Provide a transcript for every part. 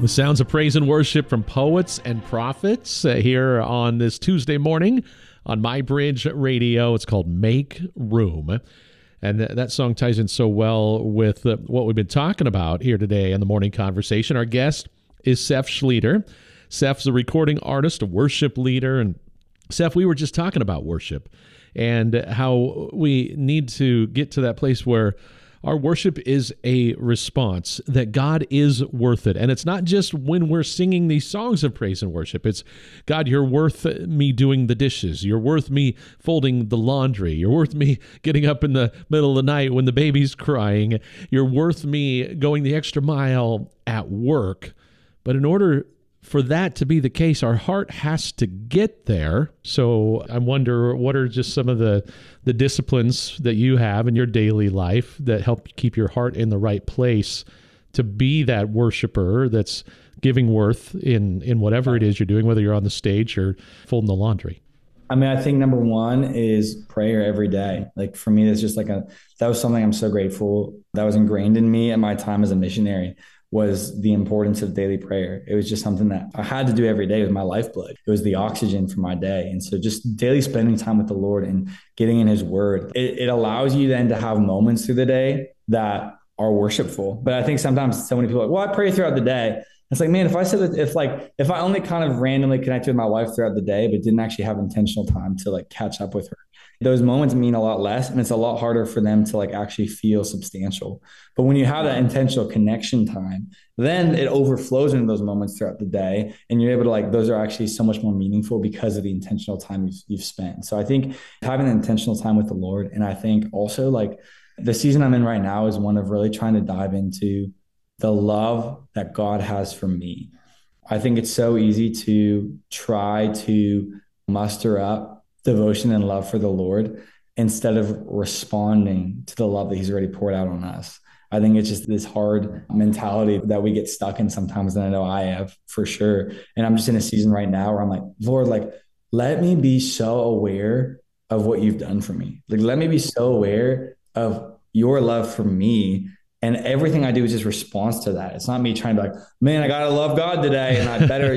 The sounds of praise and worship from poets and prophets here on this Tuesday morning on My Bridge Radio. It's called Make Room. And that song ties in so well with what we've been talking about here today in the morning conversation. Our guest is Seph Schlueter. Seph's a recording artist, a worship leader. And Seph, we were just talking about worship and how we need to get to that place where our worship is a response, that God is worth it. And it's not just when we're singing these songs of praise and worship. It's, God, you're worth me doing the dishes. You're worth me folding the laundry. You're worth me getting up in the middle of the night when the baby's crying. You're worth me going the extra mile at work. But in order for that to be the case, our heart has to get there. So I wonder, what are just some of the disciplines that you have in your daily life that help keep your heart in the right place to be that worshiper that's giving worth in whatever it is you're doing, whether you're on the stage or folding the laundry? I mean, I think number one is prayer every day. Like for me, it's just that was something I'm so grateful that was ingrained in me at my time as a missionary, was the importance of daily prayer. It was just something that I had to do every day with my lifeblood. It was the oxygen for my day. And so just daily spending time with the Lord and getting in his word, it allows you then to have moments through the day that are worshipful. But I think sometimes so many people are like, well, I pray throughout the day. It's like, man, if I said that, if I only kind of randomly connected with my wife throughout the day, but didn't actually have intentional time to catch up with her, those moments mean a lot less, and it's a lot harder for them to actually feel substantial. But when you have that intentional connection time, then it overflows into those moments throughout the day, and you're able to those are actually so much more meaningful because of the intentional time you've spent. So I think having an intentional time with the Lord, and I think also the season I'm in right now is one of really trying to dive into the love that God has for me. I think it's so easy to try to muster up devotion and love for the Lord instead of responding to the love that he's already poured out on us. I think it's just this hard mentality that we get stuck in sometimes, and I know I have for sure. And I'm just in a season right now where I'm like, Lord, let me be so aware of what you've done for me. Let me be so aware of your love for me. And everything I do is just response to that. It's not me trying to man, I got to love God today and I better,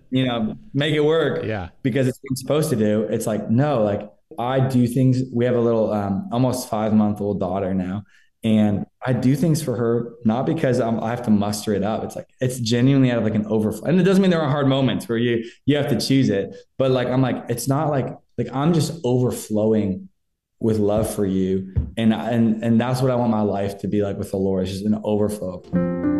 make it work because it's what I'm supposed to do. It's no, I do things. We have a little, almost 5-month-old daughter now. And I do things for her, not because I have to muster it up. It's genuinely out of an overflow. And it doesn't mean there are hard moments where you have to choose it, but it's not I'm just overflowing with love for you. And that's what I want my life to be like with the Lord. It's just an overflow.